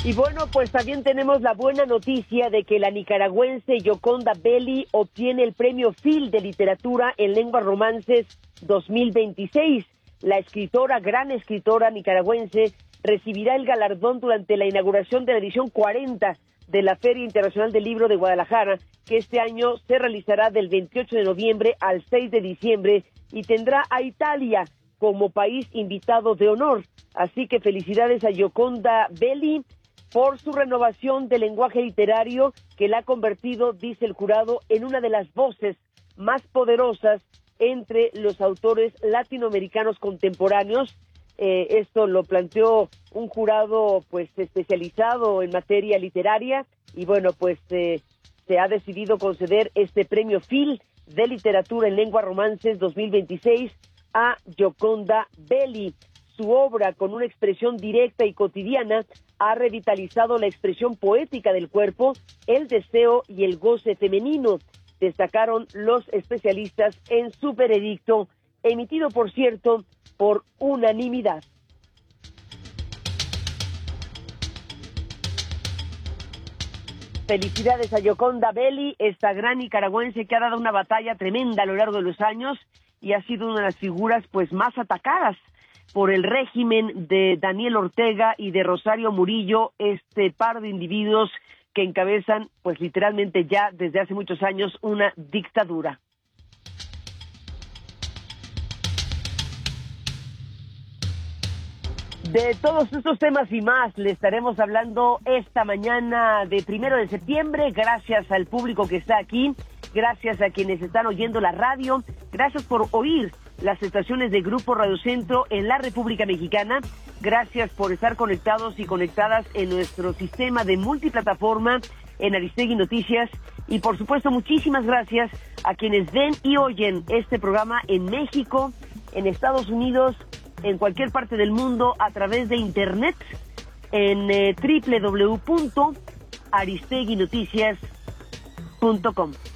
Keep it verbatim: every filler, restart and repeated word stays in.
Y bueno, pues también tenemos la buena noticia de que la nicaragüense Yoconda Belli obtiene el premio Phil de Literatura en Lenguas Romances dos mil veintiséis. La escritora, gran escritora nicaragüense, recibirá el galardón durante la inauguración de la edición cuarenta de la Feria Internacional del Libro de Guadalajara, que este año se realizará del veintiocho de noviembre al seis de diciembre y tendrá a Italia como país invitado de honor. Así que felicidades a Yoconda Belli por su renovación del lenguaje literario que la ha convertido, dice el jurado, en una de las voces más poderosas entre los autores latinoamericanos contemporáneos. Eh, esto lo planteó un jurado pues especializado en materia literaria y bueno, pues eh, se ha decidido conceder este premio Phil de Literatura en Lenguas Romances dos mil veintiséis a Yoconda Belli. Su obra, con una expresión directa y cotidiana, ha revitalizado la expresión poética del cuerpo, el deseo y el goce femenino, destacaron los especialistas en su veredicto, emitido, por cierto, por unanimidad. Felicidades a Yoconda Belli, esta gran nicaragüense que ha dado una batalla tremenda a lo largo de los años y ha sido una de las figuras pues más atacadas por el régimen de Daniel Ortega y de Rosario Murillo, este par de individuos que encabezan, pues literalmente ya desde hace muchos años, una dictadura. De todos estos temas y más le estaremos hablando esta mañana de primero de septiembre, gracias al público que está aquí, gracias a quienes están oyendo la radio, gracias por oír las estaciones de Grupo Radio Centro en la República Mexicana. Gracias por estar conectados y conectadas en nuestro sistema de multiplataforma en Aristegui Noticias. Y por supuesto, muchísimas gracias a quienes ven y oyen este programa en México, en Estados Unidos, en cualquier parte del mundo a través de internet en eh, doble u doble u doble u punto aristegui noticias punto com.